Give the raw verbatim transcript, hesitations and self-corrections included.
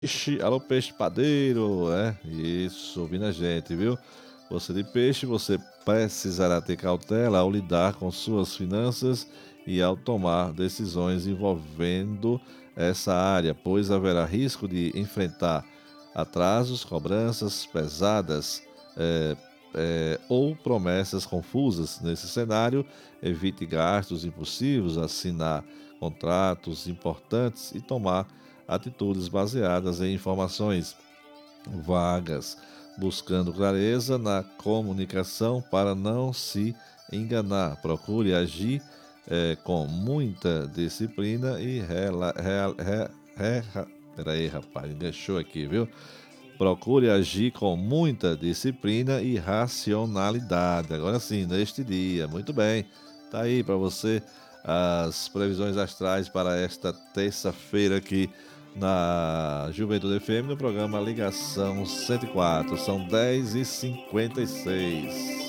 Peixe, alô peixe padeiro, é, isso, ouvindo a gente, viu? Você de peixe, você precisará ter cautela ao lidar com suas finanças e ao tomar decisões envolvendo essa área, pois haverá risco de enfrentar atrasos, cobranças pesadas, eh, eh, ou promessas confusas. Nesse cenário, evite gastos impulsivos, assinar contratos importantes e tomar atitudes baseadas em informações vagas, buscando clareza na comunicação para não se enganar. Procure agir eh, com muita disciplina e rela, real- re, re, ra- peraí, rapaz, deixou aqui, viu? Procure agir com muita disciplina e racionalidade. Agora sim, neste dia. Muito bem. Tá aí para você as previsões astrais para esta terça-feira aqui na Juventude F M, no programa Ligação cento e quatro. São dez e cinquenta e seis.